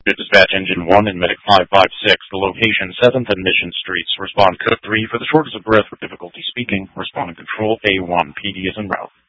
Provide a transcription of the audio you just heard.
Dispatch Engine 1 and Medic 556, the location 7th and Mission Streets. Respond Code 3 for the shortest of breath with difficulty speaking. Respond and Control A1, PD is en route.